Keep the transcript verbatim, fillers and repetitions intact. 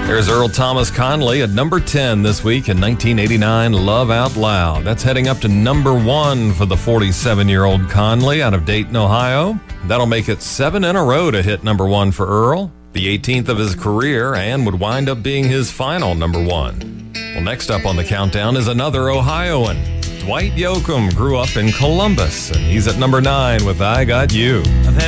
There's Earl Thomas Conley at number ten this week in nineteen eighty-nine, Love Out Loud. That's heading up to number one for the forty-seven-year-old Conley out of Dayton, Ohio. That'll make it seven in a row to hit number one for Earl, the eighteenth of his career, and would wind up being his final number one. Well, next up on the countdown is another Ohioan. Dwight Yoakam grew up in Columbus, and he's at number nine with I Got You. I've had